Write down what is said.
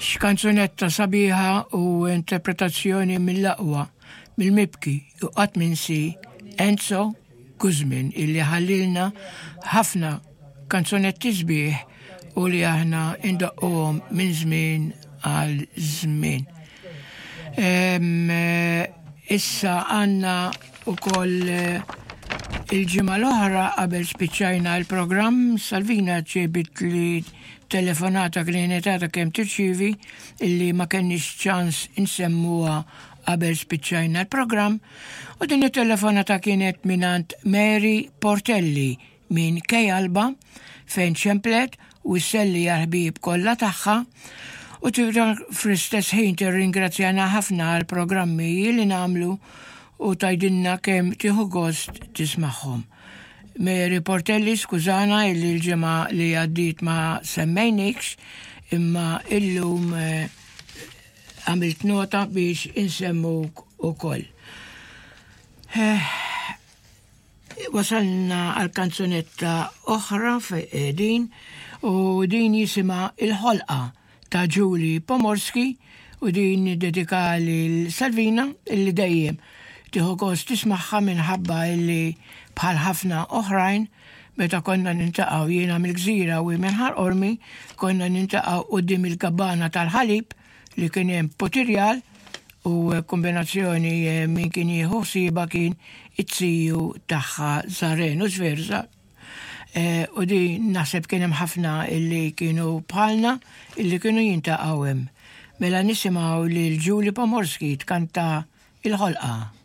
X'kanzunetta sabiħa u interpretazzjoni mill-aqwa mill-mibki u qatt minsi Enzo Guzmin illi ħallilna ħafna kanzunetti sbieħ u li aħna indaqquhom minn żmien għal żmien. Issa għandna wkoll il-ġimgħa l-oħra qabel spiċċajna l-programm Salvina ġiebit li telefonata klinetata kemm tirċievi illi ma kenniex ċans insemmuha qabel spiċċajna l-programm u din it-telefonata kienet minant Mary Portelli minn Kejjalba fejn ċemplet u selli ħbieb kollha tagħha u fl-istess ħin tirringrazzjana ħafna għall programmi li nagħmlu u tajdinna kemm tieħu gost tismagħhom. Mary Portelli skużana illi l-ġimgħa li għaddiet ma semmejnikx imma illum għamilt nota biex insemmuk ukoll. Wasalna għal kanzunetta oħra din u din jisimha Il-ħolqa ta' Julie Pomorski u din dedikali l-Salvina illi dejjem tieħu gost tismagħha minħabba illi bħal ħafna oħrajn meta konna nintaqgħu jiena mill-Gżira u minn Ħarqormi konna nintaqgħu quddiem il-gabbana tal-ħalib li kien hemm potirjal u kombinazzjoni min kien jieħu ħsieba kien it-siju tagħha Zaren u żverza. U di naħseb kien hemm ħafna illi kienu bħalna illi kienu jintaqgħu hemm. Mela nisimgħu lil Julie Pomorski tkanta Il-ħolqa.